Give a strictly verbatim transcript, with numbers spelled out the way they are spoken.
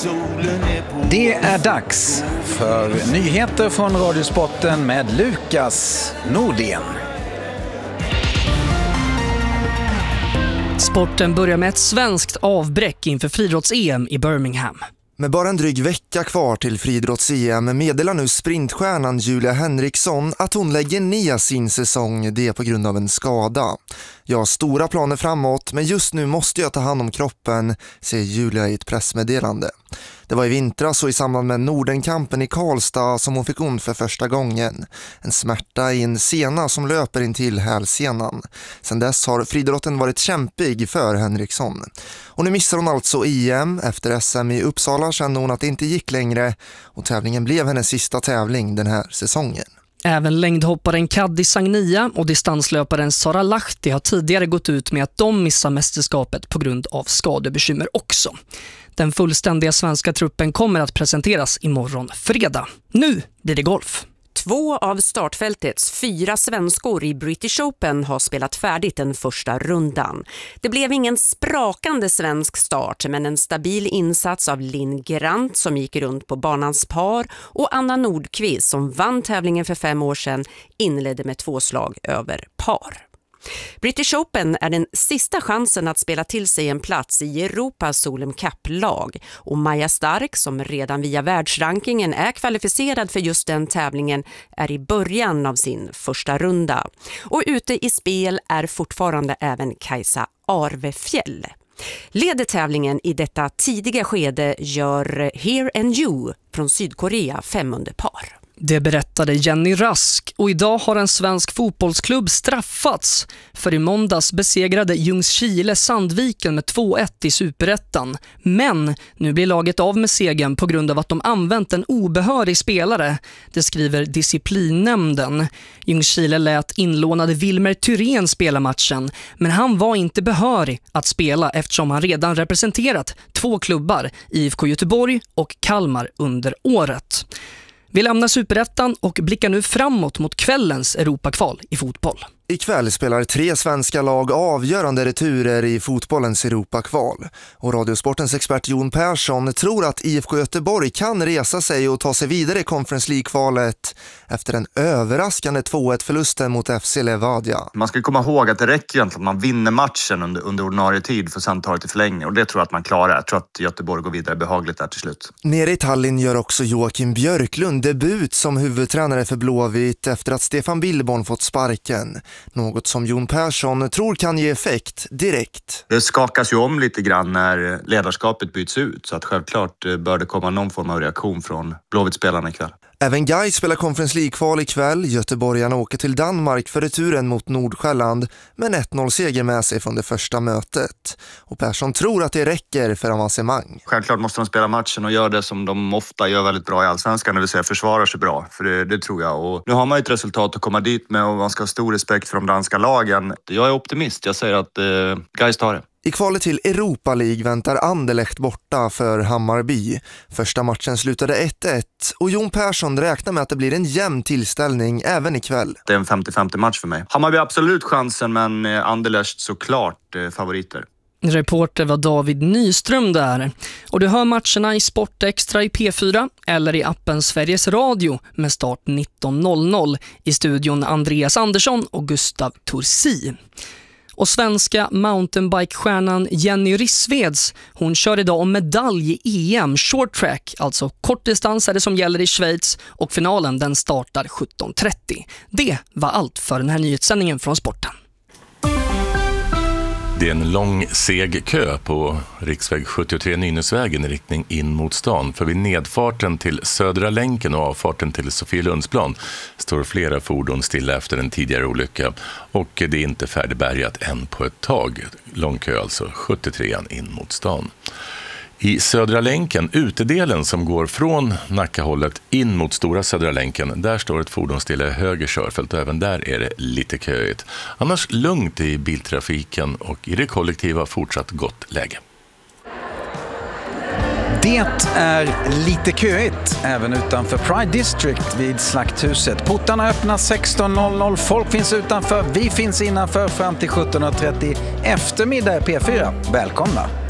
Det är dags för nyheter från Radiosporten med Lukas Nordén. Sporten börjar med ett svenskt avbräck inför friidrotts-E M i Birmingham. Med bara en dryg vecka kvar till friidrotts-E M meddelar nu sprintstjärnan Julia Henriksson att hon lägger ner sin säsong, det på grund av en skada. Jag har stora planer framåt, men just nu måste jag ta hand om kroppen, säger Julia i ett pressmeddelande. Det var i vintras och i samband med Nordenkampen i Karlstad som hon fick ont för första gången. En smärta i en sena som löper in till hälsenan. Sedan dess har friidrotten varit kämpig för Henriksson. Och nu missar hon alltså E M. Efter S M i Uppsala kände hon att det inte gick längre och tävlingen blev hennes sista tävling den här säsongen. Även längdhopparen Kaddi Sagnia och distanslöparen Sara Lahti har tidigare gått ut med att de missar mästerskapet på grund av skadebekymmer också. Den fullständiga svenska truppen kommer att presenteras imorgon fredag. Nu blir det golf. Två av startfältets fyra svenskor i British Open har spelat färdigt den första rundan. Det blev ingen sprakande svensk start, men en stabil insats av Linn Grant som gick runt på banans par och Anna Nordqvist som vann tävlingen för fem år sedan inledde med två slag över par. British Open är den sista chansen att spela till sig en plats i Europas Solheim Cup-lag och Maja Stark, som redan via världsrankingen är kvalificerad för just den tävlingen, är i början av sin första runda. Och ute i spel är fortfarande även Kajsa Arvefjäll. Leder tävlingen i detta tidiga skede gör Here and You från Sydkorea fem under par. Det berättade Jenny Rask och idag har en svensk fotbollsklubb straffats för i måndags besegrade Ljungskile Sandviken med två ett i Superettan. Men nu blir laget av med segern på grund av att de använt en obehörig spelare. Det skriver disciplinnämnden. Ljungskile lät inlånade Wilmer Thyrén spela matchen, men han var inte behörig att spela eftersom han redan representerat två klubbar, I F K Göteborg och Kalmar, under året. Vi lämnar Superettan och blickar nu framåt mot kvällens Europakval i fotboll. Ikväll spelar tre svenska lag avgörande returer i fotbollens Europakval. Och Radiosportens expert Jon Persson tror att I F K Göteborg kan resa sig och ta sig vidare i Conference League-kvalet efter en överraskande två ett-förlusten mot F C Levadia. Man ska komma ihåg att det räcker egentligen att man vinner matchen under, under ordinarie tid för sen ta det till förlängning. Och det tror jag att man klarar. Jag tror att Göteborg går vidare behagligt där till slut. Nere i Tallinn gör också Joakim Björklund debut som huvudtränare för Blåvitt efter att Stefan Billborn fått sparken. Något som Jon Persson tror kan ge effekt direkt. Det skakas ju om lite grann när ledarskapet byts ut, så att självklart bör det komma någon form av reaktion från Blåvitt-spelarna ikväll. Även Gais spelar Conference League-kval ikväll. Göteborgarna åker till Danmark för returen mot Nordsjälland med en ett noll-seger med sig från det första mötet. Och Persson tror att det räcker för avancemang. Självklart måste de spela matchen och göra det som de ofta gör väldigt bra i Allsvenskan, det vill säga försvarar sig bra. För det, det tror jag. Och nu har man ett resultat att komma dit med och man ska ha stor respekt för de danska lagen. Jag är optimist, jag säger att eh, Gais tar det. I kvalet till Europa League väntar Anderlecht borta för Hammarby. Första matchen slutade ett ett och Jon Persson räknar med att det blir en jämn tillställning även ikväll. Det är en femtio femtio match för mig. Hammarby absolut chansen, men Anderlecht såklart eh, favoriter. Reporter var David Nyström där. Och du hör matcherna i Sportextra i P fyra eller i appen Sveriges Radio med start nitton noll noll. I studion Andreas Andersson och Gustav Torsi. Och svenska mountainbike-stjärnan Jenny Rissveds, hon kör idag om medalj i E M short track, alltså kortdistans är det som gäller i Schweiz, och finalen den startar sjutton trettio. Det var allt för den här nyhetssändningen från sporten. Det är en lång seg kö på riksväg sjuttiotre Nynäsvägen i riktning in mot stan. För vid nedfarten till Södra länken och avfarten till Sofielundsplan står flera fordon stilla efter en tidigare olycka. Och det är inte färdigbärgat än på ett tag. Lång kö alltså, sjuttiotre in mot stan. I Södra länken, utedelen som går från Nackahållet in mot Stora Södra länken, där står ett fordon stilla i höger körfält och även där är det lite köigt. Annars lugnt i biltrafiken och i det kollektiva fortsatt gott läge. Det är lite köigt även utanför Pride District vid Slakthuset. Portarna öppnas sexton noll noll, folk finns utanför, vi finns innanför fram till sjutton trettio. Eftermiddag P fyra. Välkomna!